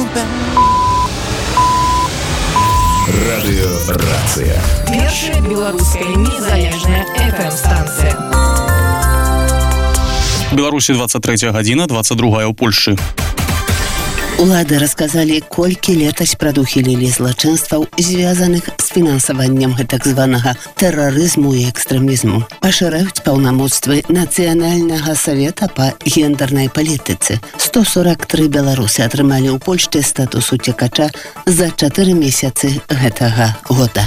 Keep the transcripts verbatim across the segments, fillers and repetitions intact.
Радыёрацыя. Першая беларуская незалежная эф эм-станцыя. Беларусі двадцать третья гадзіна, двадцать другая ў Польшчы. Улады расказалі, колькі летась прадухілілі злачынстваў, звязаных з фінансаваннем гэтак званага тэрарызму і экстрэмізму. Пашыраюць паўнамоцтвы Нацыянальнага савета па гендернай палітыцы. сто сорок три беларусы атрымалі ў Польшчы статус уцекача за чатыры месяцы гэтага года.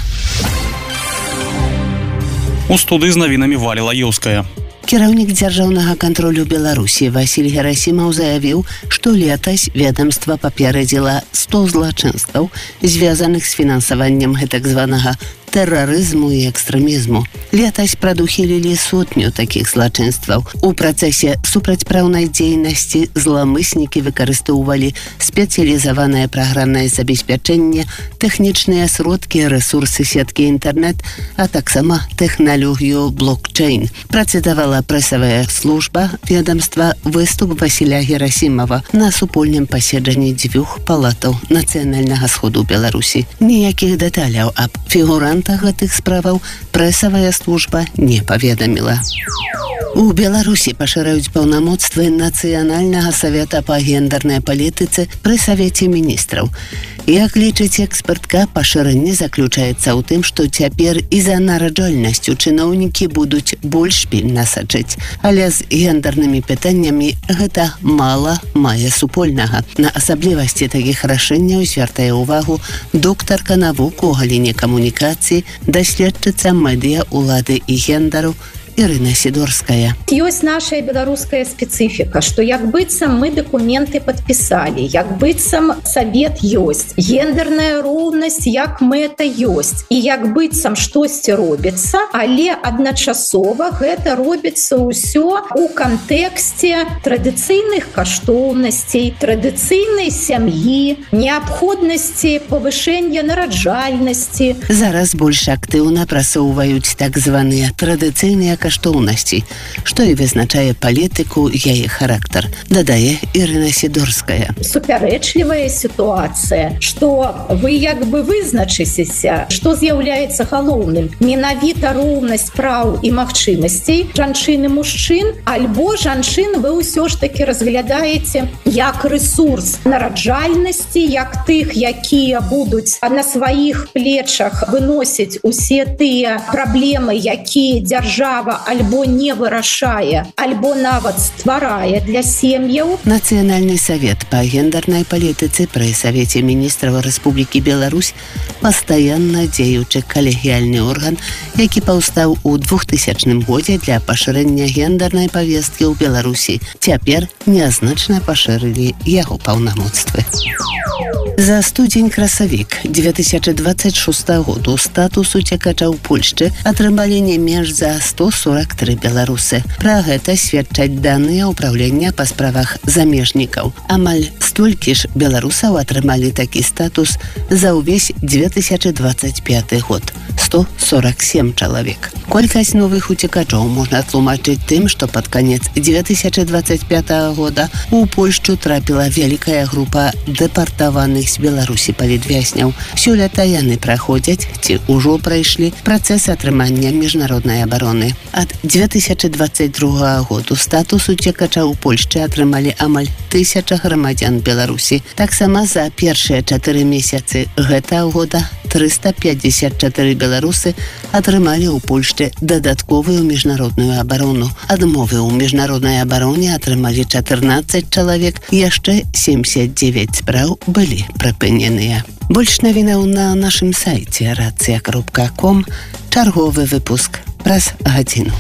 У студыі з навінамі Валя Лаёўская. Кіраўнік дзяржаўнага кантролю Беларусі Васіль Герасімаў заявіў, што летась ведомства папярэдзіла сто злачынстваў, звязаных з фінансаваннем гэтак званага тэрарызму і экстрэмізму. Летась прадухілілі сотню такіх злачынстваў. У працэсе супрацьпраўнай дзейнасці зламыснікі выкарыстоўвалі спецыялізаванае праграмнае забеспячэнне, тэхнічныя сродкі, рэсурсы сеткі інтэрнэт, а таксама тэхналогію блокчейн. Працытавала прэсавая служба ведомства выступ Васіля Герасімова на супольным паседжанні дзвюх палатаў нацыянальнага сходу Беларусі. Ніякіх дэталяў аб фігурантах гэтых справаў прэсавая служба не паведаміла. У Беларусі пашыраюць паўнамоцтвы Нацыянальнага савета па гендернай палітыцы пры Савеце міністраў. Як лічыць экспертка, пашырэнне заключаецца ў тым, што цяпер і за нараджальнасцю чыноўнікі будуць больш пільна сачыць. Але з гендернымі пытаннямі гэта мала мае супольнага. На асаблівасці такіх рашэнняў звяртае ўвагу доктарка навук у галіне камунікацыі, даследчыца медыа, улады і гендеру Ірына Сідорская. Ёсць наша беларуская спецыфіка, што як быццам мы дакументы падпісалі, як быццам савет ёсць, гендерная роўнасць як мэта ёсць, і як быццам штосьці робіцца, але адначасова гэта робіцца ўсё у кантэксце традыцыйных каштоўнасцей, традыцыйнай сям'і, неабходнасці павышэння нараджальнасці. Зараз больш актыўна прасоўваюць так званыя традыцыйныя каштоўнасці, што і вызначае палітыку, яе характар, дадае Ірына Сідорская. Супярэчлівая сітуацыя, што вы як бы вызначыцеся, што з'яўляецца галоўным, менавіта роўнасць праў і магчымасцей жанчын і мужчын, альбо жанчын вы ўсё ж такі разглядаеце як рэсурс нараджальнасці, як тых, якія будуць на сваіх плечах выносіць усе тыя праблемы, якія дзяржава альбо не вырашае, альбо нават стварае для сем'яў. Нацыянальны савет па гендернай палітыцы пры Савеце міністраў Рэспублікі Беларусь пастаянна дзеючы калегіяльны орган, які паўстаў у двухтысячным годзе для пашырэння гендернай павесткі ў Беларусі. Цяпер нязначна пашырылі яго паўнамоцтвы. За студзень-красавік две тысячи двадцать шестого году статус уцекача ў Польшчы атрымалі не менш за сто сорок три беларусы. Пра гэта сведчаць даныя ўпраўлення па справах замежнікаў. Амаль столькі ж беларусаў атрымалі такі статус за ўвесь две тысячи двадцать пятый год. сто сорок семь чалавек. Колькасць новых уцекачоў можна тлумачыць тым, што пад канец две тысячи двадцать пятого года у Польшчу трапіла вялікая група дэпартаваных з Беларусі палітвязняў. Сёлета яны праходзяць, ці ўжо прайшлі працэс атрымання міжнароднай абароны. Ад две тысячи двадцать другого году статус уцекача ў Польшчы атрымалі амаль тысяча грамадзян Беларусі. Таксама за першыя чатыры месяцы гэтага года триста пятьдесят четыре беларусы атрымалі ў Польшчы дадатковую міжнародную абарону. Адмовы ў міжнароднай абароне атрымалі чатырнаццаць чалавек, яшчэ семьдесят девять спраў былі прыпыненыя. Больш навінаў на нашым сайце рацыя кропка ком. Чарговы выпуск праз гадзіну.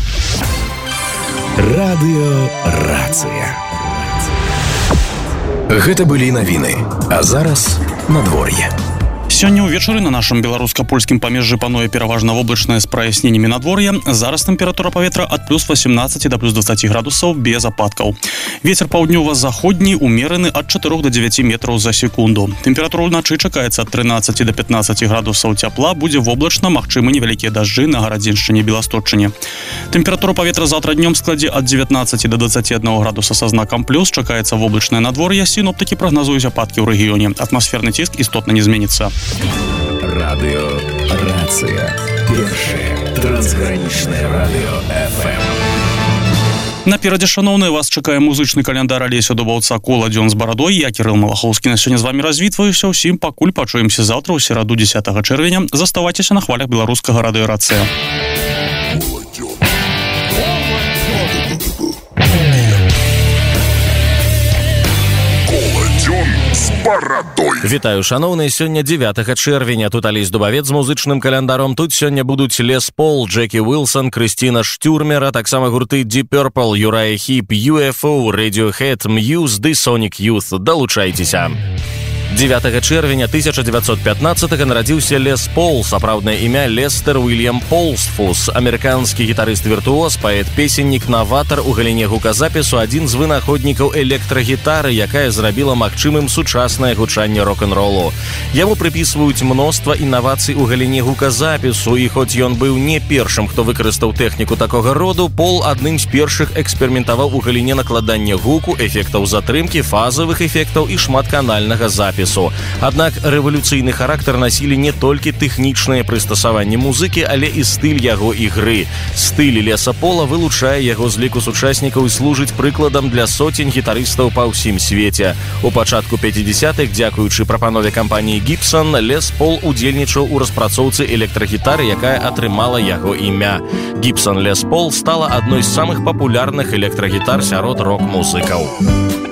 Радыёрацыя. Гэта былі навіны, а зараз надвор'е. Сёння ўвечары на нашым беларуска-польскім памежжы пануе пераважна воблачнае з праясненнямі надвор'я. Зараз тэмпература паветра ад плюс восемнадцати да плюс двадцати градусаў без ападкаў. Вецер паўднёва-заходні умераны ад чатырох до дзевяці метраў за секунду. Тэмпература ўначы чакаецца ад трынаццаці да пятнаццаці градусаў цяпла, будзе воблачна, магчымы невялікія дажджы на гарадзеншчыне, Беласточчыне. Тэмпература паветра заўтра днём складзе ад дзевятнаццаці да двадцаці аднаго градуса са знакам плюс, чакаецца воблачнае надвор'е, сіноптыкі прагназуюць ападкі ў рэгіёне. Атмасферны ціск істотна не зменіцца. Радио «Рация». Першее трансграничное радио эф эм. Наперадзе, шаноўныя, вас чакае музычны каляндар Алеся Дубаўца «Кола дзён з барадой». Я, Кірыл Малахоўскі, на сёння з вамі развітваюся. Усім пакуль пачуемся заўтра ў сераду дзесятага чэрвеня. Заставайцеся на хвалях беларускага радыё «Рацыя». Вітаю, шаноўныя, сёння дзевятага чэрвеня. Тут Алесь Дубавец з музычным календаром. Тут сёння будуць Les Paul, Джекі Уилсон, Крыстина Штюрмер, а таксама гурты Deep Purple, Uriah Heep, ю эф о, Radiohead, Muse ды Sonic Youth. Далучайцеся. дзевятага чэрвеня тысяча дзевяцьсот пятнаццатага нарадзіўся Лес Пол, сапраўднае імя Лестер Уильям Полсфус, амерыканскі гітарыст-віртуоз, паэт-песеннік, наватар у галіне гуказапісу, адзін з вынаходнікаў электрагітары, якая зрабіла магчымым сучаснае гучанне рок-н-ролу. Яму прыпісваюць мноства інавацый у галіне гуказапісу, і хоць ён быў не першым, хто выкарыстаў тэхніку такога роду, Пол адным з першых эксперыментаваў у галіне накладання гуку, эфектаў затрымкі, фазавых эфектаў і шматканальнага запісу. Аднак рэвалюцыйны характар насілі не толькі тэхнічныя прыстасаванні музыкі, але і стыль яго ігры. Стыль Леса Пола вылучае яго з ліку сучаснікаў і служыць прыкладам для соцень гітарыстаў па ўсім свеце. У пачатку пяцідзясятых, дзякуючы прапанове кампаніі Gibson, Лес Пол удзельнічаў у распрацоўцы электрагітары, якая атрымала яго імя. Gibson Les Paul стала адной з самых папулярных электрагітар сярод рок-музыкаў.